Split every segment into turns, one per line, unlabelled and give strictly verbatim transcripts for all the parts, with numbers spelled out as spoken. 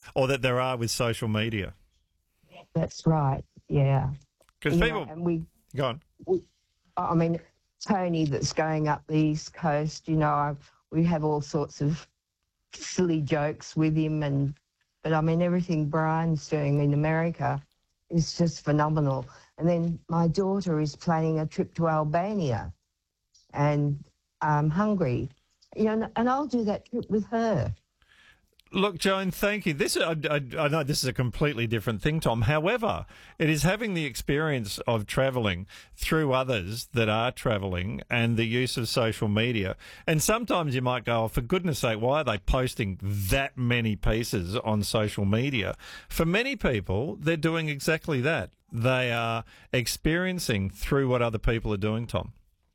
or that there are with social media.
That's right, yeah.
Because
You
people...
know, and we,
Go on.
we, I mean, Tony that's going up the East Coast, you know, I, we have all sorts of silly jokes with him, and but I mean, everything Brian's doing in America is just phenomenal. And then my daughter is planning a trip to Albania and um, Hungary, you know, and I'll do that trip with her.
Look, Joan, thank you. This I, I, I know this is a completely different thing, Tom. However, it is having the experience of travelling through others that are travelling and the use of social media. And sometimes you might go, oh, for goodness sake, why are they posting that many pieces on social media? For many people, they're doing exactly that. They are experiencing through what other people are doing, Tom.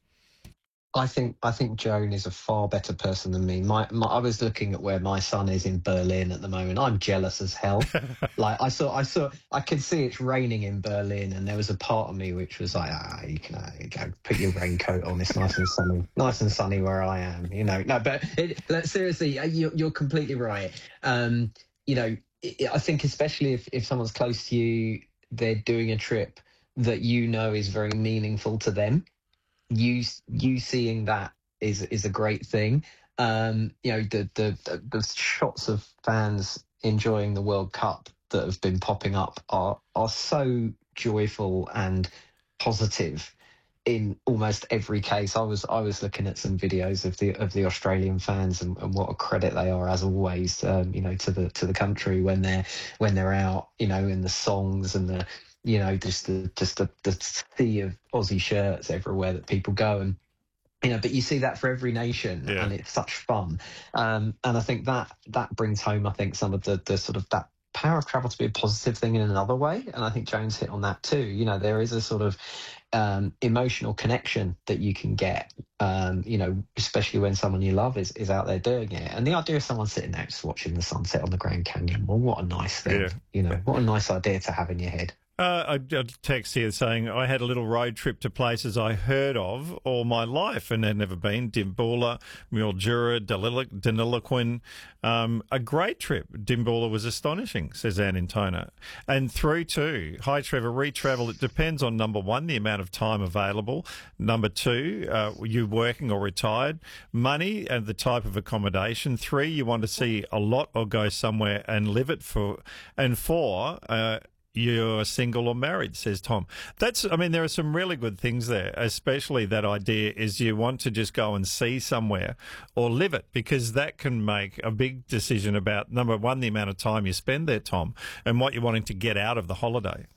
I think I think Joan is a far better person than me. My, my I was looking at where my son is in Berlin at the moment. I'm jealous as hell. Like I saw, I saw, I could see it's raining in Berlin, and there was a part of me which was like, ah, you can uh, go put your raincoat on. It's nice and sunny, nice and sunny where I am. You know, no, but it, like, seriously, you're, you're completely right. Um, you know, it, I think especially if if someone's close to you, they're doing a trip that you know is very meaningful to them. You you seeing that is is a great thing. Um, you know, the, the the the shots of fans enjoying the World Cup that have been popping up are are so joyful and positive in almost every case. I was I was looking at some videos of the of the Australian fans and, and what a credit they are, as always. Um, you know, to the to the country when they're when they're out. You know, in the songs and the. You know, just the just the, the sea of Aussie shirts everywhere that people go, and you know, but you see that for every nation, yeah. And it's such fun. Um, and I think that that brings home, I think, some of the the sort of that power of travel to be a positive thing in another way. And I think Joan's hit on that too. You know, there is a sort of um, emotional connection that you can get. Um, you know, especially when someone you love is is out there doing it. And the idea of someone sitting there just watching the sunset on the Grand Canyon, well, what a nice thing. Yeah. You know, what a nice idea to have in your head.
Uh, I got a text here saying I had a little road trip to places I heard of all my life and had never been. Dimboola, Mildura, Deniliquin. Um, a great trip. Dimboola was astonishing, says Ann Intona. And through to, hi Trevor, re-travel, it depends on number one, the amount of time available. Number two, uh, you working or retired. Money and the type of accommodation. Three, you want to see a lot or go somewhere and live it for. And four, uh, you're single or married, says Tom. That's, I mean, there are some really good things there, especially that idea is you want to just go and see somewhere or live it, because that can make a big decision about, number one, the amount of time you spend there, Tom, and what you're wanting to get out of the holiday.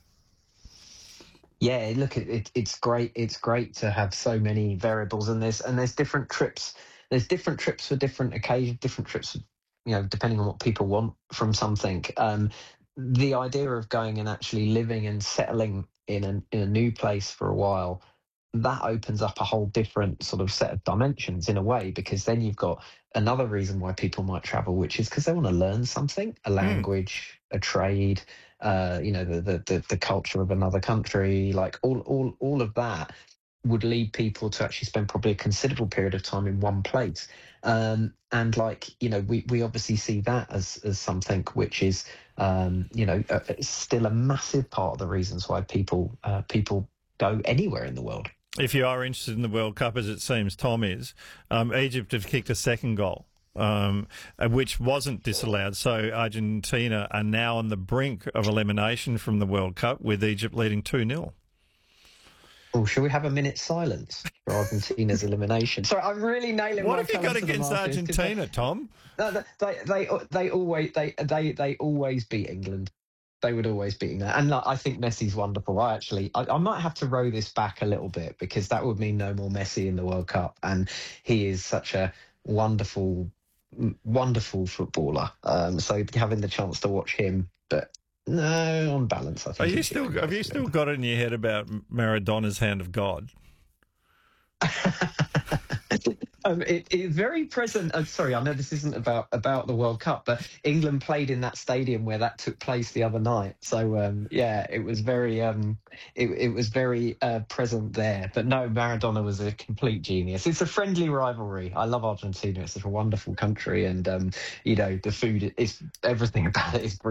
Yeah, look, it, it, it's great. It's great to have so many variables in this, and there's different trips. There's different trips for different occasions, different trips, you know, depending on what people want from something. Um, the idea of going and actually living and settling in a, in a new place for a while, that opens up a whole different sort of set of dimensions in a way, because then you've got another reason why people might travel, which is because they want to learn something, a language, mm. a trade, uh, you know, the, the, the, the culture of another country, like all, all, all of that would lead people to actually spend probably a considerable period of time in one place. Um, and like, you know, we, we obviously see that as, as something which is, um, you know, uh, still a massive part of the reasons why people, uh, people go anywhere in the world.
If you are interested in the World Cup, as it seems Tom is, um, Egypt have kicked a second goal, um, which wasn't disallowed. So Argentina are now on the brink of elimination from the World Cup, with Egypt leading two nil.
Oh, should we have a minute's silence for Argentina's elimination? Sorry, I'm really nailing.
What have you got against Argentina, Tom?
No, they, they, they always, they, they, they always beat England. They would always beat England, and like, I think Messi's wonderful. I actually, I, I might have to row this back a little bit, because that would mean no more Messi in the World Cup, and he is such a wonderful, wonderful footballer. Um, so having the chance to watch him, but. No, on balance, I think.
Are you still, have you still got it in your head about Maradona's hand of God?
um, it, it's very present. Uh, sorry, I know this isn't about, about the World Cup, but England played in that stadium where that took place the other night. So um, yeah, it was very, um, it, it was very uh, present there. But no, Maradona was a complete genius. It's a friendly rivalry. I love Argentina. It's such a wonderful country, and um, you know, the food is everything about it is brilliant.